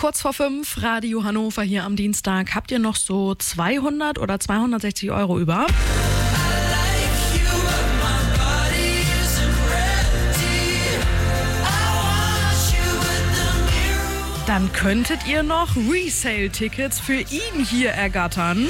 Kurz vor 5, Radio Hannover hier am Dienstag. Habt ihr noch so 200 oder 260 Euro über? Dann könntet ihr noch Resale-Tickets für ihn hier ergattern.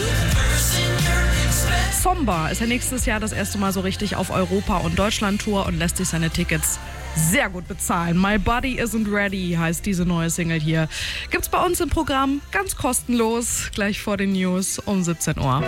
Somba ist ja nächstes Jahr das erste Mal so richtig auf Europa- und Deutschland-Tour und lässt sich seine Tickets sehr gut bezahlen. My Body Isn't Ready heißt diese neue Single hier. Gibt's bei uns im Programm ganz kostenlos, gleich vor den News um 17 Uhr.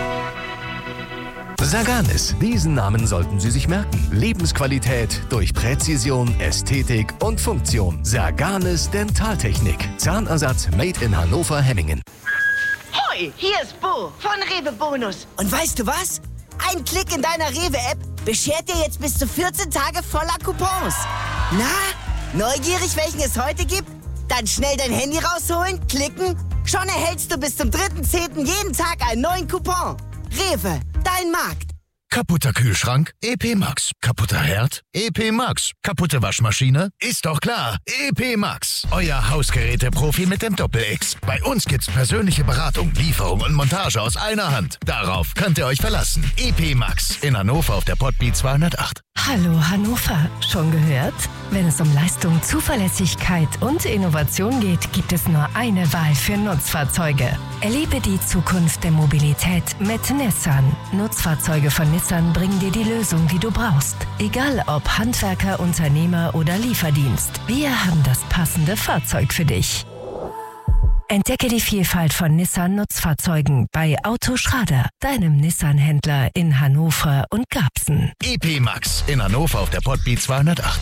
Saganis, diesen Namen sollten Sie sich merken. Lebensqualität durch Präzision, Ästhetik und Funktion. Saganis Dentaltechnik. Zahnersatz made in Hannover-Hemmingen. Hoi, hier ist Bo von Rewe Bonus. Und weißt du was? Ein Klick in deiner Rewe-App beschert dir jetzt bis zu 14 Tage voller Coupons. Na, neugierig, welchen es heute gibt? Dann schnell dein Handy rausholen, klicken. Schon erhältst du bis zum 3.10. jeden Tag einen neuen Coupon. Rewe, dein Markt. Kaputter Kühlschrank? EP Max. Kaputter Herd? EP Max. Kaputte Waschmaschine? Ist doch klar. EP Max. Euer Hausgeräte-Profi mit dem Doppel-X. Bei uns gibt's persönliche Beratung, Lieferung und Montage aus einer Hand. Darauf könnt ihr euch verlassen. EP Max. In Hannover auf der Podbeat 208. Hallo Hannover, schon gehört? Wenn es um Leistung, Zuverlässigkeit und Innovation geht, gibt es nur eine Wahl für Nutzfahrzeuge. Erlebe die Zukunft der Mobilität mit Nissan. Nutzfahrzeuge von Nissan bringen dir die Lösung, die du brauchst. Egal ob Handwerker, Unternehmer oder Lieferdienst, wir haben das passende Fahrzeug für dich. Entdecke die Vielfalt von Nissan-Nutzfahrzeugen bei Autoschrader, deinem Nissan-Händler in Hannover und Garbsen. EP Max. In Hannover auf der Podbeat 208.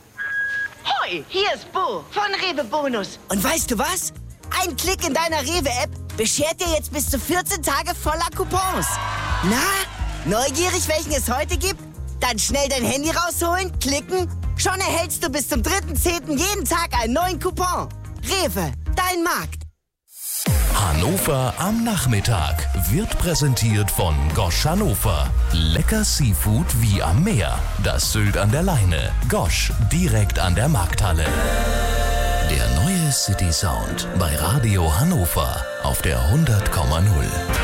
Hoi, hier ist Bo von Rewe Bonus. Und weißt du was? Ein Klick in deiner Rewe-App beschert dir jetzt bis zu 14 Tage voller Coupons. Na, neugierig, welchen es heute gibt? Dann schnell dein Handy rausholen, klicken. Schon erhältst du bis zum 3.10. jeden Tag einen neuen Coupon. Rewe, dein Markt. Hannover am Nachmittag wird präsentiert von Gosch Hannover. Lecker Seafood wie am Meer. Das Sylt an der Leine. Gosch, direkt an der Markthalle. Der neue City Sound bei Radio Hannover auf der 100,0.